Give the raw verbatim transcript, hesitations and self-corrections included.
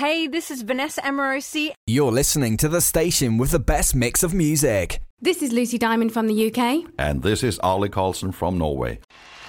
Hey, this is Vanessa Amorosi. You're listening to the station with the best mix of music. This is Lucy Diamond from the U K. And this is Arle Carlson from Norway.